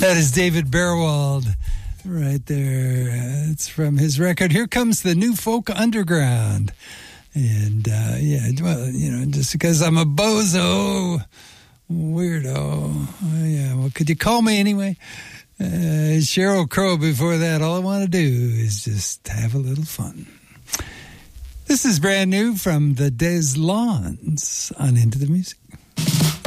That is David Berwald right there. It's from his record, Here Comes the New Folk Underground. And, just because I'm a bozo, weirdo. Well, could you call me anyway? Sheryl Crow before that. All I want to do is just have a little fun. This is brand new from the Des Lawns on Into the Music.